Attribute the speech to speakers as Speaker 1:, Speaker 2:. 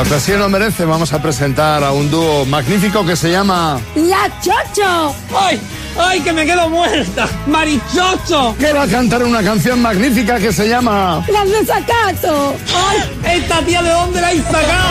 Speaker 1: ocasión lo merece. Vamos a presentar a un dúo magnífico que se llama...
Speaker 2: ¡La Chocho!
Speaker 3: ¡Ay! ¡Ay, que me quedo muerta! ¡Marichocho!
Speaker 1: Que va a cantar una canción magnífica que se llama...
Speaker 2: ¡Las Desacato!
Speaker 3: ¡Ay! ¿Esta tía de dónde la has sacado?